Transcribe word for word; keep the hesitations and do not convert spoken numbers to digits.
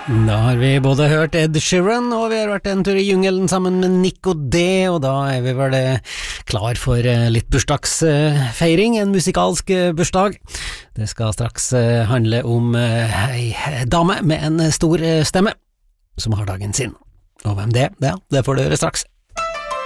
Da har vi både hørt Ed Sheeran, og vi har vært en tur i jungelen sammen med Nico D, og da er vi vel klar for litt bursdagsfeiring, en musikalsk bursdag. Det skal straks handle om ei dame med en stor stemme, som har dagen sin. Og hvem det er, det får du høre straks.